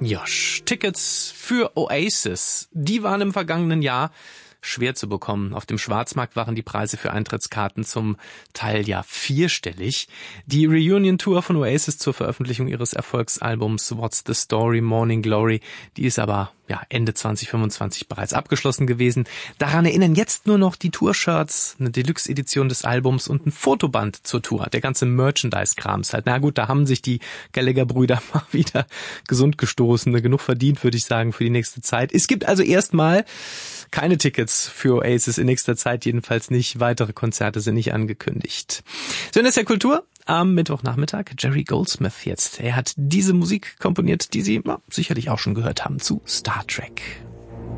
Josh, Tickets für Oasis, die waren im vergangenen Jahr schwer zu bekommen. Auf dem Schwarzmarkt waren die Preise für Eintrittskarten zum Teil ja vierstellig. Die Reunion-Tour von Oasis zur Veröffentlichung ihres Erfolgsalbums What's the Story, Morning Glory, die ist aber Ende 2025 bereits abgeschlossen gewesen. Daran erinnern jetzt nur noch die Tour-Shirts, eine Deluxe-Edition des Albums und ein Fotoband zur Tour. Der ganze Merchandise-Krams halt. Na gut, da haben sich die Gallagher-Brüder mal wieder gesund gestoßen. Genug verdient, würde ich sagen, für die nächste Zeit. Es gibt also erstmal keine Tickets für Oasis in nächster Zeit, jedenfalls nicht. Weitere Konzerte sind nicht angekündigt. So, in der Kultur am Mittwochnachmittag Jerry Goldsmith jetzt. Er hat diese Musik komponiert, die Sie sicherlich auch schon gehört haben, zu Star Trek.